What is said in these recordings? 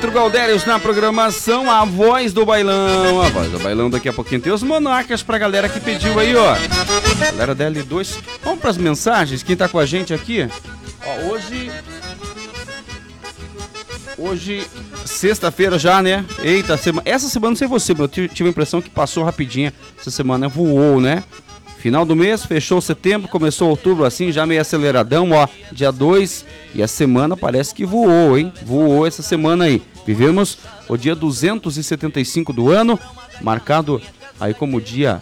Galdérios na programação, a voz do bailão. A voz do bailão, daqui a pouquinho tem os monarcas pra galera que pediu aí, ó. Galera da L2. Vamos pras mensagens, quem tá com a gente aqui? Ó, hoje, sexta-feira já, né? Eita, essa semana não sei você, mas eu tive a impressão que passou rapidinho. Essa semana voou, né? Final do mês, fechou setembro, começou outubro assim, já meio aceleradão, ó, dia 2, e a semana parece que voou, hein? Voou essa semana aí. Vivemos o dia 275 do ano, marcado aí como o Dia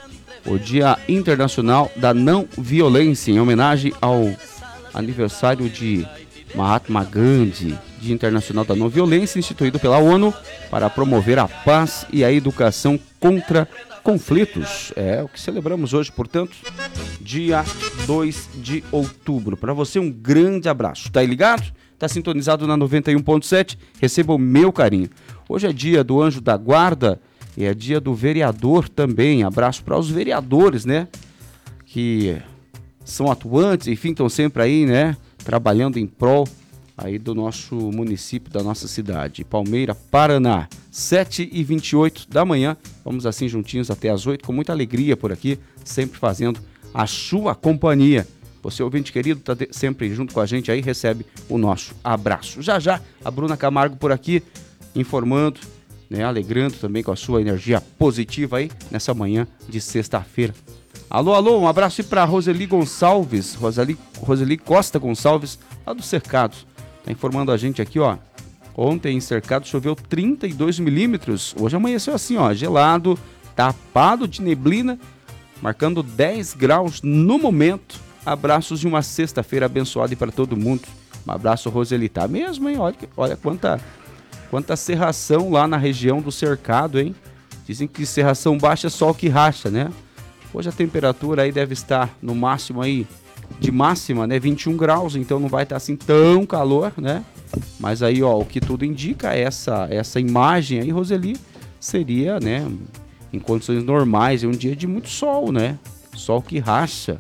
Internacional da Não Violência, em homenagem ao aniversário de Mahatma Gandhi, Dia Internacional da Não Violência, instituído pela ONU para promover a paz e a educação contra conflitos. É o que celebramos hoje, portanto, dia 2 de outubro. Para você, um grande abraço. Tá aí ligado? Tá sintonizado na 91.7? Receba o meu carinho. Hoje é dia do anjo da guarda e é dia do vereador também. Abraço para os vereadores, né? Que são atuantes, enfim, estão sempre aí, né? Trabalhando em prol aí do nosso município, da nossa cidade, Palmeira, Paraná, 7h28 da manhã, vamos assim juntinhos até as 8, com muita alegria por aqui, sempre fazendo a sua companhia. Você, ouvinte querido, está sempre junto com a gente aí, recebe o nosso abraço. Já já, a Bruna Camargo por aqui, informando, né, alegrando também com a sua energia positiva aí, nessa manhã de sexta-feira. Alô, alô, um abraço aí para Roseli Gonçalves, Roseli Costa Gonçalves, lá do Cercado. Tá informando a gente aqui, ó. Ontem em Cercado choveu 32 milímetros. Hoje amanheceu assim, ó, gelado, tapado de neblina, marcando 10 graus no momento. Abraços de uma sexta-feira abençoada para todo mundo. Um abraço, Roseli. Tá mesmo, hein? Olha quanta serração lá na região do Cercado, hein? Dizem que serração baixa é sol que racha, né? Hoje a temperatura aí deve estar no máximo aí, de máxima, né, 21 graus, então não vai estar assim tão calor, né? Mas aí, ó, o que tudo indica, essa imagem aí, Roseli, seria, né, em condições normais, um dia de muito sol, né? Sol que racha.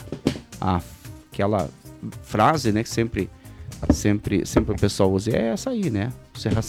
Aquela frase, né, que sempre o pessoal usa, é essa aí, né?